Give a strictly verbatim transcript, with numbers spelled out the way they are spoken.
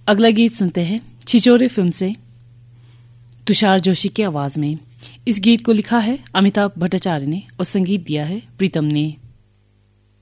अगला गीत सुनते हैं छिछोरे फिल्म से तुषार जोशी की आवाज में। इस गीत को लिखा है अमिताभ भट्टाचार्य ने और संगीत दिया है प्रीतम ने।